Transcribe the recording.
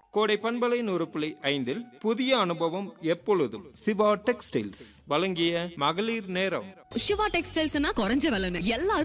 கோடை பண்பலை 100.5 புதிய அனுபவம் எப்பொழுதும் சிவா டெக்ஸ்டைல்ஸ் வழங்கிய மகளிர் நேரம். சிவா டெக்ஸ்டைல்ஸ்னா குறைஞ்ச விலைன்னு எல்லாருக்கும்